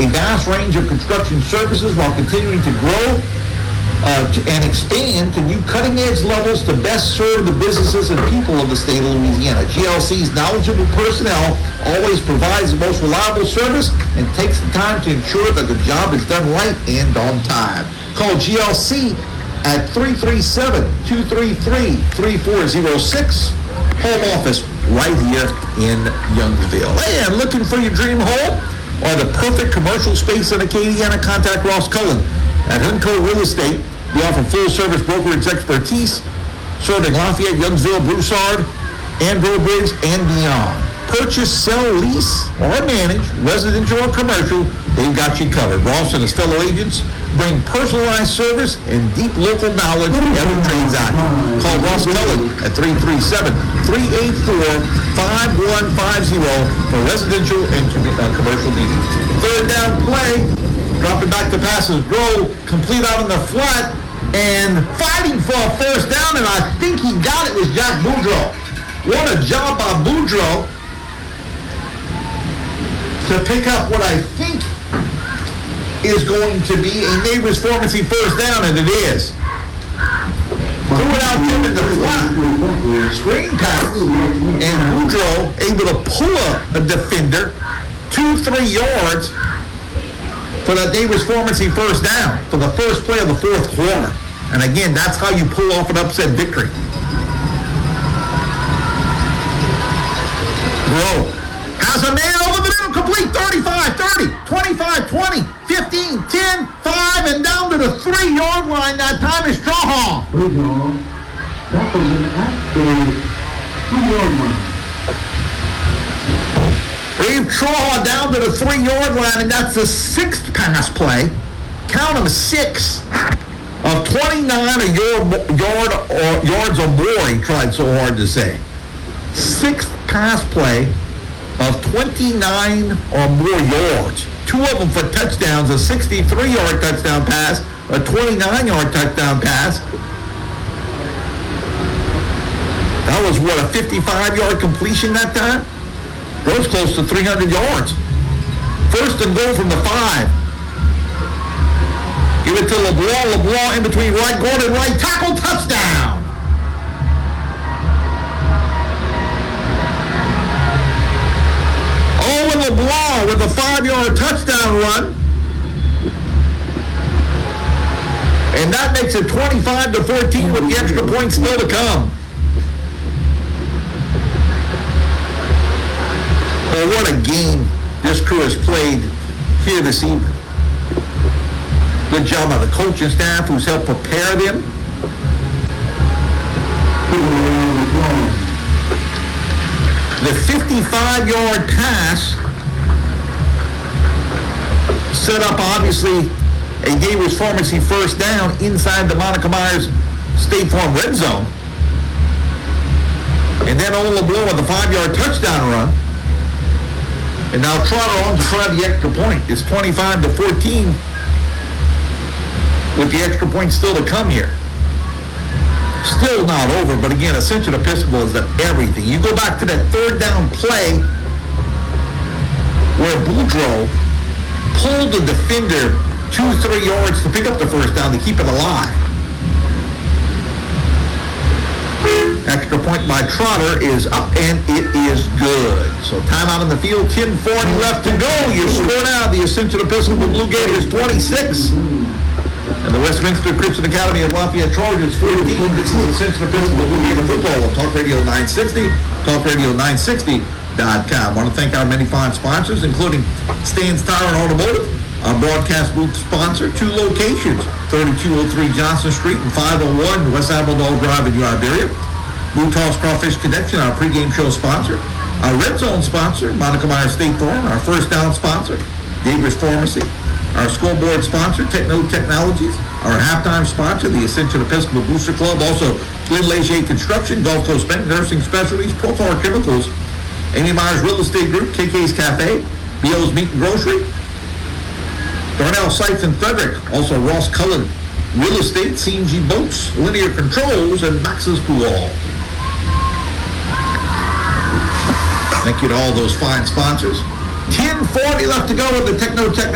a vast range of construction services while continuing to grow and expand to new cutting-edge levels to best serve the businesses and people of the state of Louisiana. GLC's knowledgeable personnel always provides the most reliable service and takes the time to ensure that the job is done right and on time. Call GLC at 337-233-3406. Home office right here in Youngsville. And looking for your dream home or the perfect commercial space in Acadiana? Contact Ross Cullen at Hunco Real Estate. We offer full-service brokerage expertise, serving Lafayette, Youngsville, Broussard, Andrew Briggs, and beyond. Purchase, sell, lease, or manage, residential or commercial, they've got you covered. Ross and his fellow agents bring personalized service and deep local knowledge every transaction. Call Ross Cullen at 337-384-5150 for residential and commercial needs. Third down play, dropping back to passes, Groh, complete out on the flat, and fighting for a first down, and I think he got it, was Jack Boudreaux. What a job by Boudreaux to pick up what I think is going to be a Neighbors Pharmacy first down, and it is. Threw it out there in the flat, screen pass, and Boudreaux able to pull a defender 2-3 yards for that Neighbors Pharmacy first down for the first play of the fourth quarter. And again, that's how you pull off an upset victory. Groh has a man over the middle, complete 35-30, 25-20, 15-10, 5, and down to the 3-yard line. That time is Strawhall. That was an absolute 2-yard line. Reeve Strawhall down to the 3-yard line, and that's the 6th pass play. Count them 6 of 29 yards or more, he tried so hard to say. 6th pass play of 29 or more yards. 2 of them for touchdowns, a 63-yard touchdown pass, a 29-yard touchdown pass. That was, what, a 55-yard completion that time? Goes close to 300 yards. First and goal from the 5. Give it to LeBlanc. LeBlanc in between right guard and right tackle. Touchdown. Owen LeBlanc with a 5-yard touchdown run. And that makes it 25-14 with the extra point still to come. Well, what a game this crew has played here this evening. Good job by the coaching staff who's helped prepare them. The 55-yard pass set up, obviously, a Neighbors Pharmacy first down inside the Monica Myers State Farm red zone. And then Owen LeBlanc with a 5-yard touchdown run. And now Trotter on to try the extra point. It's 25-14 with the extra point still to come here. Still not over, but again, Ascension Episcopal is at everything. You go back to that third down play where Boudreaux pulled the defender 2-3 yards to pick up the first down to keep it alive. Extra point by Trotter is up, and it is good. So timeout on the field, 10:40 left to go. Your score now, the Ascension Episcopal Blue Gators 26. And the Westminster Christian Academy of Lafayette Trojans 14. This is Ascension Episcopal Blue Gator football on Talk Radio 960, talkradio960.com. I want to thank our many fine sponsors, including Stan's Tire and Automotive, our broadcast booth sponsor, 2 locations, 3203 Johnson Street and 501 West Avalon Drive in New Iberia. Blue Toss Crawfish Connection, our pregame show sponsor. Our Red Zone sponsor, Monica Myers State Farm. Our first down sponsor, Neighbors Pharmacy. Our scoreboard sponsor, Techno Technologies. Our halftime sponsor, the Ascension Episcopal Booster Club. Also, Glen Leger Construction, Gulf Coast Bank, Nursing Specialties, Profar Chemicals, Amy Myers Real Estate Group, KK's Cafe, B.O.'s Meat and Grocery, Darnell Sites in Frederick. Also, Ross Cullen Real Estate, CMG Boats, Linear Controls, and Max's Pool. Thank you to all those fine sponsors. 10:40 left to go with the Techno Tech